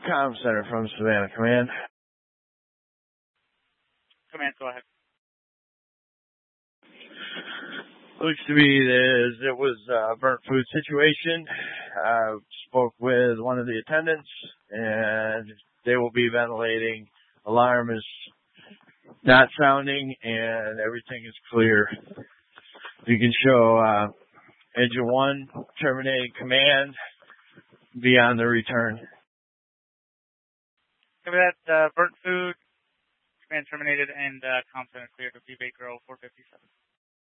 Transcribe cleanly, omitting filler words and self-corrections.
Comm Center from Savannah. Command. Command, go ahead. Looks to me as it was a burnt food situation. Spoke with one of the attendants, and they will be ventilating. Alarm is not sounding, and everything is clear. You can show Engine 1 terminating command. Be on the return. Cover that burnt food. Command terminated and Comm Center cleared to VBay Girl 457.